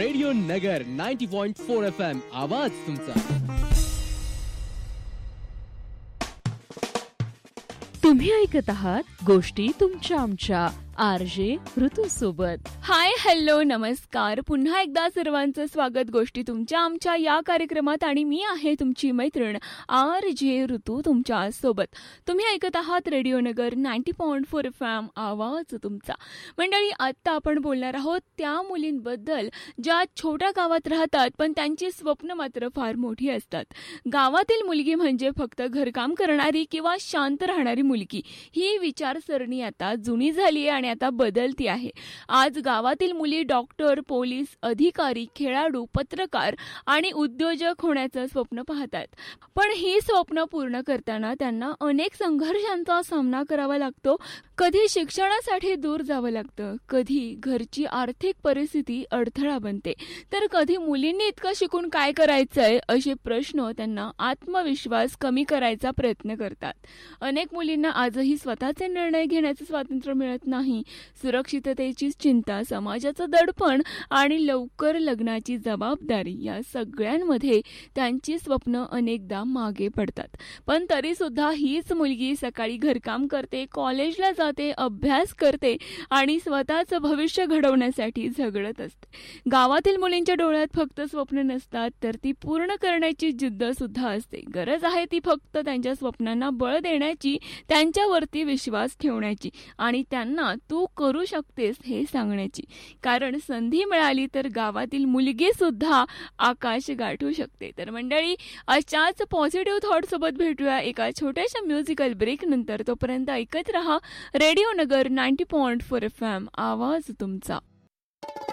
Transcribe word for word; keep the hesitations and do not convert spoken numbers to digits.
Radio नगर ninety point four F M आवाज तुमचा. तुम्ही ऐकत आहात गोष्टी तुमच्या आमच्या आर जे ऋतू सोबत. हाय, हॅलो, नमस्कार. पुन्हा एकदा सर्वांचं स्वागत गोष्टी तुमच्या आमच्या या कार्यक्रमात. आणि मी आहे तुमची मैत्रीण आर जे ऋतू तुमच्या सोबत. तुम्ही ऐकत आहात रेडिओ नगर ninety point four F M आवाज तुमचा. मंडळी, आता आपण बोलणार आहोत त्या मुलींबद्दल ज्या छोट्या गावात राहतात पण त्यांची स्वप्न मात्र फार मोठी असतात. गावातील मुलगी म्हणजे फक्त घरकाम करणारी किंवा शांत राहणारी मुलगी ही विचारसरणी आता जुनी झाली आहे आणि आता बदलती आहे. आज गावातील मुली डॉक्टर, पोलीस, अधिकारी, खेळाडू, पत्रकार आणि उद्योजक होण्याचं स्वप्न पाहतात. पण ही स्वप्न पूर्ण करताना त्यांना अनेक संघर्षांचा सामना करावा लागतो. कधी शिक्षणासाठी दूर जावं लागतं, कधी घरची आर्थिक परिस्थिती अडथळा बनते, तर कधी मुलींनी इतकं शिकून काय करायचंय असे प्रश्न त्यांना आत्मविश्वास कमी करायचा प्रयत्न करतात. अनेक मुलींना आजही स्वतःचे निर्णय घेण्याचे स्वातंत्र्य मिळत नाही. सुरक्षिततेची चिंता, समाजाचं दडपण आणि लवकर लग्नाची जबाबदारी या सगळ्यांमध्ये त्यांची स्वप्न अनेकदा मागे पडतात. पण तरी सुद्धा हीच मुलगी सकाळी घरकाम करते, कॉलेजला जाते, अभ्यास करते आणि स्वतःचं भविष्य घडवण्यासाठी झगडत असते. गावातील मुलींच्या डोळ्यात फक्त स्वप्न नसतात, तर ती पूर्ण करण्याची जिद्द सुद्धा असते. गरज आहे ती फक्त त्यांच्या स्वप्नांना बळ देण्याची, त्यांच्यावरती विश्वास ठेवण्याची आणि त्यांना तू करू शकतेस हे सांगण्याची. कारण संधी मिळाली तर गावातील मुलगी सुद्धा आकाश गाठू शकते. तर मंडळी, अशाच पॉझिटिव्ह थॉट सोबत भेटूया एका छोट्याशा म्युझिकल ब्रेक नंतर. तोपर्यंत ऐकत रहा रेडिओ नगर ninety point four F M आवाज तुमचा.